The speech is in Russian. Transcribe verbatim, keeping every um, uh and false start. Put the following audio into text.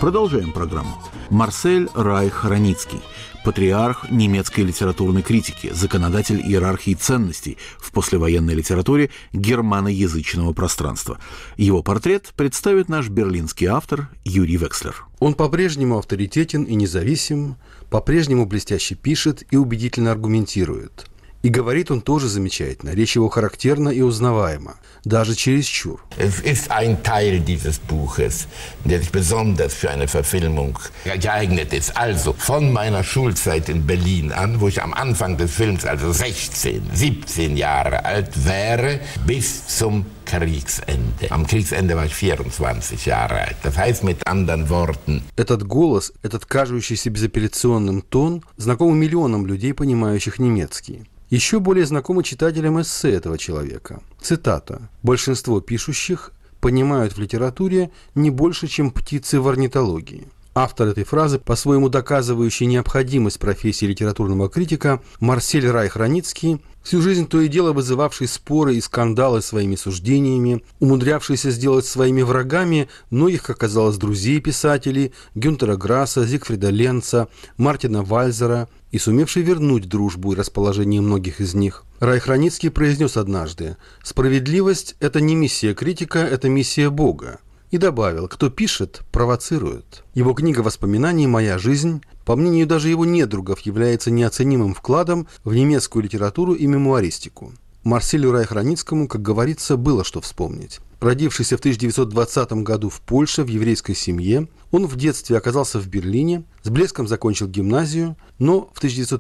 Продолжаем программу. Марсель Райх-Раницкий, патриарх немецкой литературной критики, законодатель иерархии ценностей в послевоенной литературе германоязычного пространства. Его портрет представит наш берлинский автор Юрий Векслер. Он по-прежнему авторитетен и независим, по-прежнему блестяще пишет и убедительно аргументирует. И говорит он тоже замечательно, речь его характерна и узнаваема, даже чересчур. Es ist ein Teil dieses Buches, der sich besonders für eine Verfilmung geeignet ist. Also von meiner Schulzeit in Berlin an, wo ich am Anfang des Films also sechzehn, siebzehn Jahre alt wäre, bis zum Kriegsende. Am Kriegsende war ich vierundzwanzig Jahre alt. Das heißt mit anderen Worten. Этот голос, этот кажущийся безапелляционным тон знакомы миллионам людей, понимающих немецкий. Еще более знакомы читателям эссе этого человека. Цитата. «Большинство пишущих понимают в литературе не больше, чем птицы в орнитологии». Автор этой фразы, по-своему доказывающий необходимость профессии литературного критика, Марсель Райх-Раницкий, всю жизнь то и дело вызывавший споры и скандалы своими суждениями, умудрявшийся сделать своими врагами многих, как оказалось, друзей писателей Гюнтера Грасса, Зигфрида Ленца, Мартина Вальзера и сумевший вернуть дружбу и расположение многих из них. Райх-Раницкий произнес однажды: «Справедливость – это не миссия критика, это миссия Бога». И добавил: кто пишет, провоцирует. Его книга воспоминаний «Моя жизнь», по мнению даже его недругов, является неоценимым вкладом в немецкую литературу и мемуаристику. Марселю Райх-Раницкому, как говорится, было что вспомнить. Родившийся в тысяча девятьсот двадцатом году в Польше в еврейской семье, он в детстве оказался в Берлине, с блеском закончил гимназию, но в тысяча девятьсот